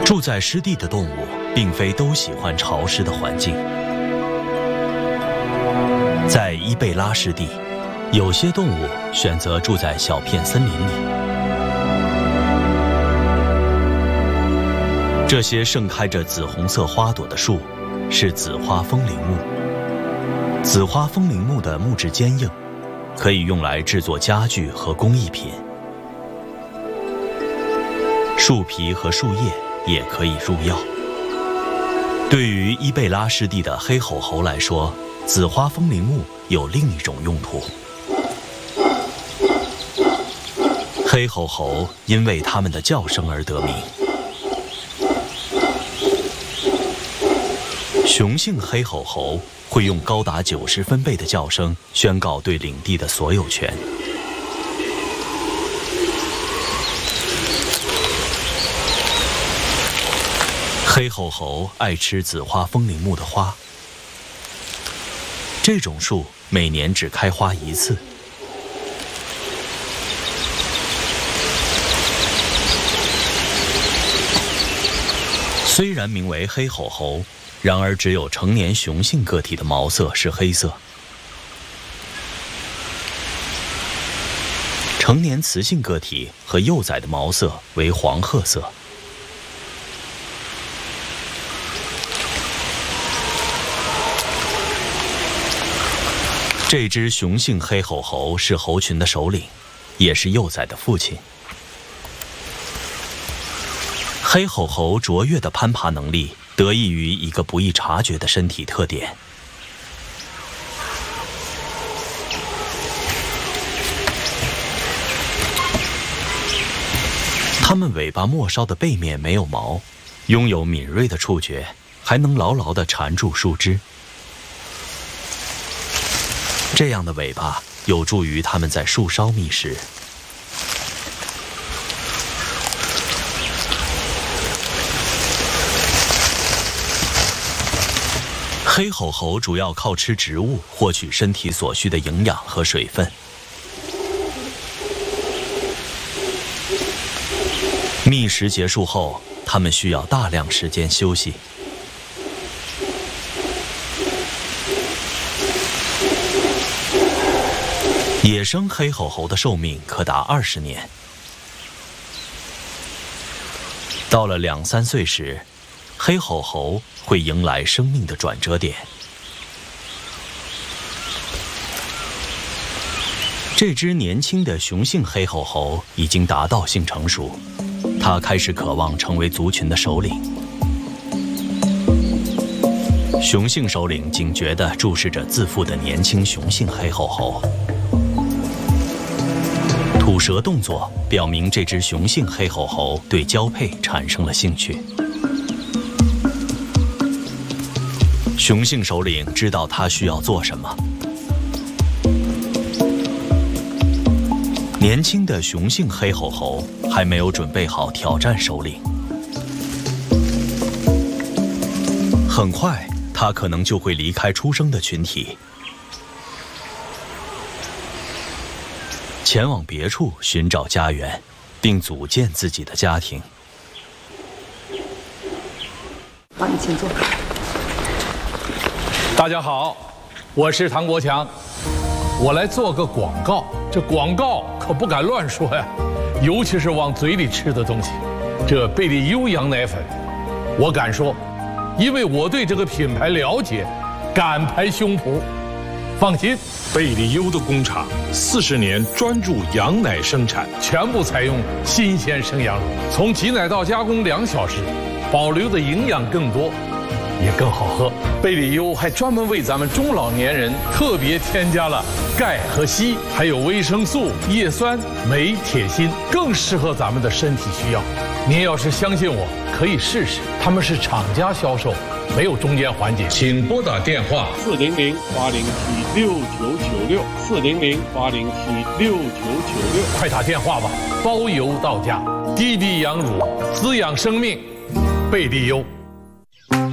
住在湿地的动物，并非都喜欢潮湿的环境。在伊贝拉湿地，有些动物选择住在小片森林里。这些盛开着紫红色花朵的树，是紫花风铃木。紫花风铃木的木质坚硬，可以用来制作家具和工艺品。树皮和树叶也可以入药。对于伊贝拉湿地的黑吼猴来说，紫花风铃木有另一种用途。黑吼猴因为它们的叫声而得名。雄性黑吼猴会用高达90分贝的叫声宣告对领地的所有权。黑吼猴爱吃紫花风铃木的花，这种树每年只开花一次。虽然名为黑吼猴，然而只有成年雄性个体的毛色是黑色，成年雌性个体和幼崽的毛色为黄褐色。这只雄性黑吼猴是猴群的首领，也是幼崽的父亲。黑吼猴卓越的攀爬能力得益于一个不易察觉的身体特点。它们尾巴末梢的背面没有毛，拥有敏锐的触觉，还能牢牢地缠住树枝。这样的尾巴有助于它们在树梢觅食。黑吼猴主要靠吃植物获取身体所需的营养和水分。觅食结束后，它们需要大量时间休息。野生黑吼猴的寿命可达20年。到了2、3岁时，黑吼猴会迎来生命的转折点。这只年轻的雄性黑吼猴已经达到性成熟，它开始渴望成为族群的首领。雄性首领警觉地注视着自负的年轻雄性黑吼猴。吐舌动作表明这只雄性黑吼猴对交配产生了兴趣。雄性首领知道他需要做什么。年轻的雄性黑吼猴还没有准备好挑战首领。很快，他可能就会离开出生的群体，前往别处寻找家园，并组建自己的家庭。 好，你请坐。 大家好，我是唐国强，我来做个广告。这广告可不敢乱说呀，尤其是往嘴里吃的东西。这贝利优羊奶粉，我敢说，因为我对这个品牌了解，敢拍胸脯。放心， 贝利优的工厂40年专注羊奶生产， 全部采用新鲜生羊乳，从挤奶到加工2小时，保留的营养更多，也更好喝。贝利优还专门为咱们中老年人特别添加了钙和硒，还有维生素、叶酸、镁、铁、锌，更适合咱们的身体需要。您要是相信我，可以试试。他们是厂家销售，没有中间环节。请拨打电话400-807-6996，400-807-6996，快打电话吧，包邮到家。滴滴羊乳，滋养生命，贝利优。